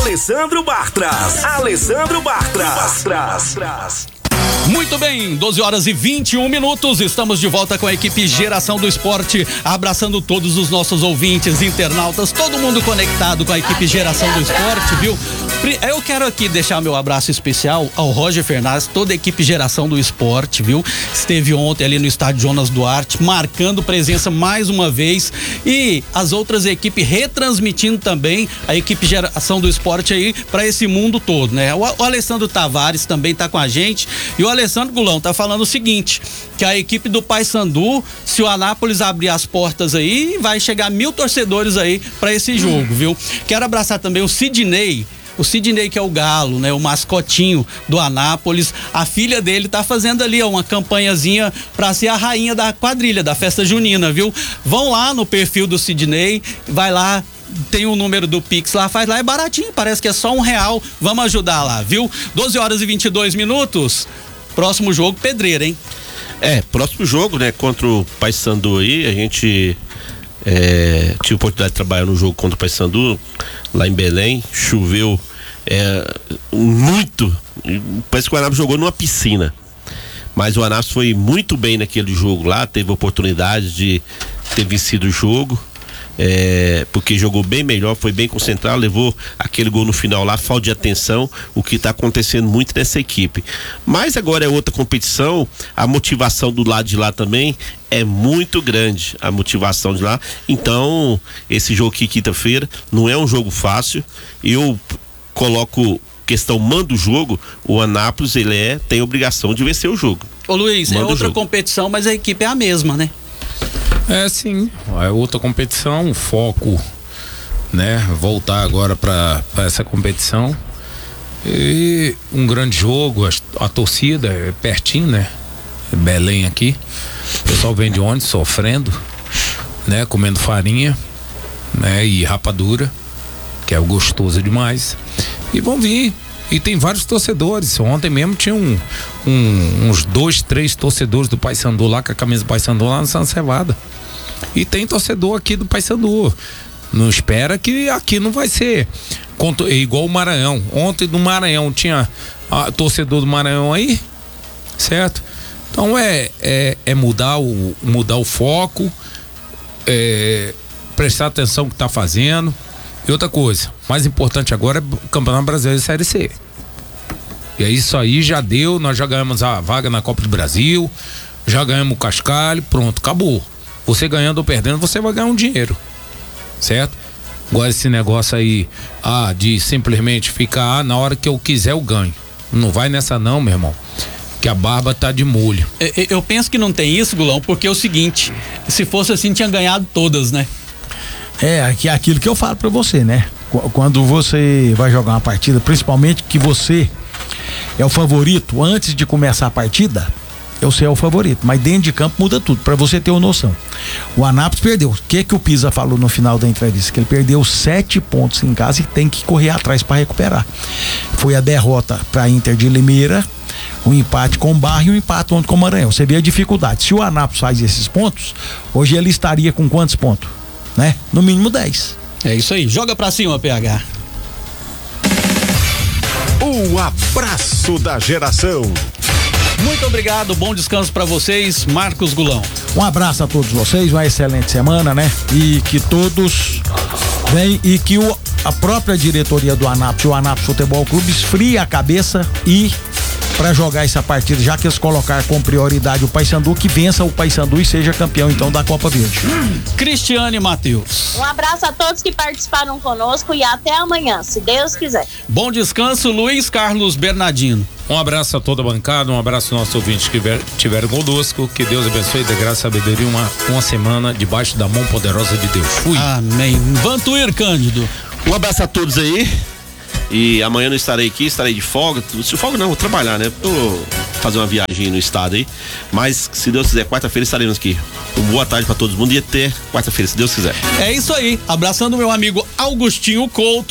Alessandro Bartras. Muito bem, 12h21, estamos de volta com a equipe Geração do Esporte, abraçando todos os nossos ouvintes, internautas, todo mundo conectado com a equipe Geração do Esporte, viu? Eu quero aqui deixar meu abraço especial ao Roger Fernandes, toda a equipe Geração do Esporte, viu? Esteve ontem ali no estádio Jonas Duarte, marcando presença mais uma vez, e as outras equipes retransmitindo também a equipe Geração do Esporte aí para esse mundo todo, né? O Alessandro Tavares também tá com a gente, e o Alessandro Gulão tá falando o seguinte, que a equipe do Paysandu, se o Anápolis abrir as portas aí, vai chegar 1.000 torcedores aí para esse jogo, viu? Quero abraçar também o Sidney, que é o galo, né? O mascotinho do Anápolis. A filha dele tá fazendo ali, ó, uma campanhazinha pra ser a rainha da quadrilha, da festa junina, viu? Vão lá no perfil do Sidney, vai lá, tem o número do Pix lá, faz lá, é baratinho, parece que é só R$1. Vamos ajudar lá, viu? 12h22. Próximo jogo, pedreira, hein? Próximo jogo, né? Contra o Paysandu aí, a gente tive a oportunidade de trabalhar no jogo contra o Paysandu lá em Belém, choveu muito, parece que o Anápolis jogou numa piscina, mas o Anápolis foi muito bem naquele jogo lá, teve a oportunidade de ter vencido o jogo, porque jogou bem melhor, foi bem concentrado, levou aquele gol no final lá, falta de atenção, o que está acontecendo muito nessa equipe. Mas agora é outra competição, a motivação do lado de lá também é muito grande, a motivação de lá. Então, esse jogo aqui quinta-feira não é um jogo fácil. Eu coloco questão manda o jogo, o Anápolis tem obrigação de vencer o jogo. Ô Luiz, é outra competição, mas a equipe é a mesma, né? Sim, é outra competição, o foco, né? Voltar agora para essa competição. E um grande jogo, a torcida é pertinho, né? Belém aqui. O pessoal vem de ônibus sofrendo, né? Comendo farinha, né? E rapadura, que é gostoso demais. E vão vir. E tem vários torcedores. Ontem mesmo tinha uns 2, 3 torcedores do Paysandu lá, com a camisa do Paysandu lá no Santa Cevada. E tem torcedor aqui do Paysandu. Não espera que aqui não vai ser igual o Maranhão. Ontem no Maranhão tinha torcedor do Maranhão aí, certo? Então é mudar o foco, prestar atenção no que tá fazendo. E outra coisa, mais importante agora é o Campeonato Brasileiro de Série C. E é isso aí, já deu, nós já ganhamos a vaga na Copa do Brasil, já ganhamos o cascalho, pronto, acabou. Você ganhando ou perdendo, você vai ganhar um dinheiro, certo? Agora esse negócio aí, de simplesmente ficar, na hora que eu quiser eu ganho. Não vai nessa não, meu irmão, que a barba tá de molho. Eu penso que não tem isso, Gulão, porque é o seguinte, se fosse assim tinha ganhado todas, né? Que é aquilo que eu falo pra você, né? Quando você vai jogar uma partida, principalmente que você é o favorito, antes de começar a partida, você é o favorito, mas dentro de campo muda tudo, pra você ter uma noção. O Anápolis perdeu. O que o Pisa falou no final da entrevista? Que ele perdeu 7 pontos em casa e tem que correr atrás pra recuperar. Foi a derrota pra Inter de Limeira, um empate com o Barra e um empate ontem com o Maranhão. Você vê a dificuldade. Se o Anápolis faz esses pontos, hoje ele estaria com quantos pontos? Né? No mínimo 10. É isso aí, joga pra cima, PH. O abraço da geração. Muito obrigado, bom descanso pra vocês, Marcos Gulão. Um abraço a todos vocês, uma excelente semana, né? E que todos venham e que a própria diretoria do Anápolis, o Anápolis Futebol Clube, esfrie a cabeça e para jogar essa partida, já que eles colocaram com prioridade o Paysandu, que vença o Paysandu e seja campeão então da Copa Verde. Cristiane Matheus. Um abraço a todos que participaram conosco e até amanhã, se Deus quiser. Bom descanso, Luiz Carlos Bernardino. Um abraço a toda a bancada, um abraço aos nossos ouvintes que tiveram conosco, que Deus abençoe e dê graça e sabedoria uma semana debaixo da mão poderosa de Deus. Fui. Amém. Vantuir Cândido. Um abraço a todos aí. E amanhã não estarei aqui, estarei de folga. Se folga não, vou trabalhar, né? Vou fazer uma viagem no estado aí. Mas se Deus quiser, quarta-feira estaremos aqui. Boa tarde para todo mundo e até quarta-feira, se Deus quiser. É isso aí. Abraçando meu amigo Augustinho Couto.